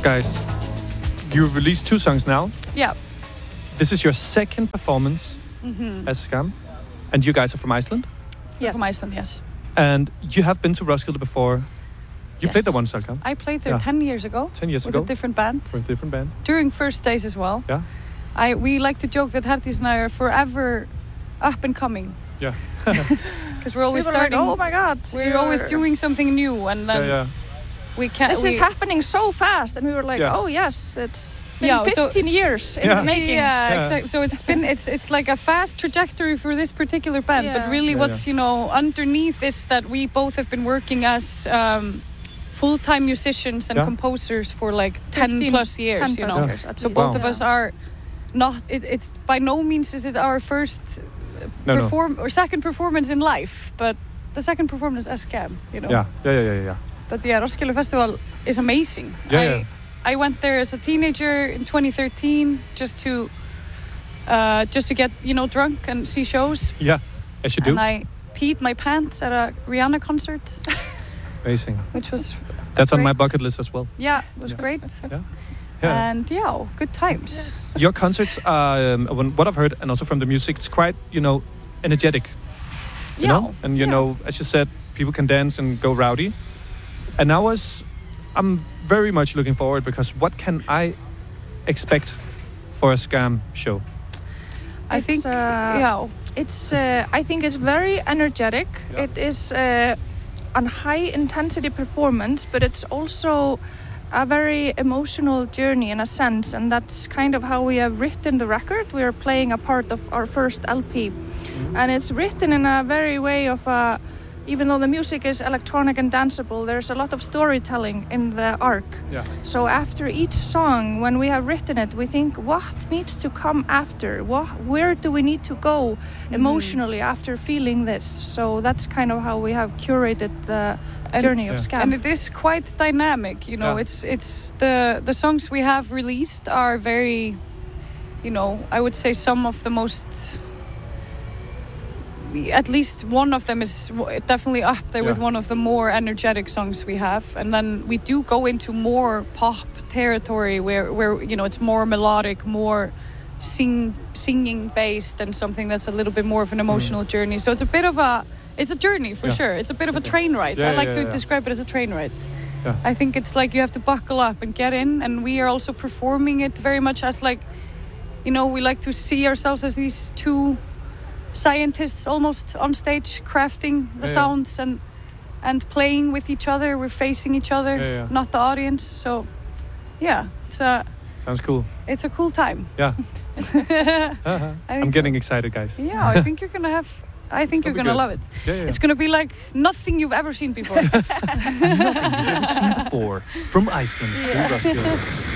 Guys, you released 2 songs now. Yeah. This is your second performance as Skam. And you guys are from Iceland? Yes. From Iceland, yes. And you have been to Roskilde before. You played there once, Salka? I played there 10 years ago. 10 years ago? With a different band. With a different band. During first days as well. Yeah. We like to joke that Herdís and I are forever up and coming. Yeah. Because we're always starting. Like, oh my God. We're always doing something new, and then we can't. This is happening so fast, and we were like, oh yes, it's been 15 years in the making. Yeah, exactly. So it's like a fast trajectory for this particular band, but really, what's underneath is that we both have been working as full-time musicians and composers for like 10 plus years. 10 plus years. So both of us are not. It's by no means is it our first. Or second performance in life, but the second performance as Skam, Yeah. But yeah, Roskilde Festival is amazing. I went there as a teenager in 2013 just to get drunk and see shows. Yeah, as you do. And I peed my pants at a Rihanna concert. Amazing. Which was that's on my bucket list as well. Yeah, it was great. Yeah. And good times. Yes. Your concerts are, what I've heard, and also from the music, it's quite, energetic. You know? And, as you said, people can dance and go rowdy. And I'm very much looking forward, because what can I expect for a Skam show? I think it's very energetic. Yeah. It is a high intensity performance, but it's also a very emotional journey in a sense, and that's kind of how we have written the record. We are playing a part of our first LP, and it's written in a very way of even though the music is electronic and danceable, there's a lot of storytelling in the arc. Yeah. So after each song, when we have written it, we think, what needs to come after? Where do we need to go emotionally after feeling this? So that's kind of how we have curated the journey of Skam. And it is quite dynamic, it's the songs we have released are very, I would say some of the most, at least one of them is definitely up there with one of the more energetic songs we have. And then we do go into more pop territory where it's more melodic, more singing based, and something that's a little bit more of an emotional journey. So it's a bit of it's a journey for sure. It's a bit of a train ride. I like to describe it as a train ride. Yeah. I think it's like you have to buckle up and get in, and we are also performing it very much as like, we like to see ourselves as these two scientists almost on stage, crafting the sounds and playing with each other. We're facing each other, not the audience. So sounds cool. It's a cool time. Yeah. I'm getting excited, guys. Yeah, I think you're gonna love it. Yeah. It's gonna be like nothing you've ever seen before. Nothing you've ever seen before. From Iceland to Roskilde.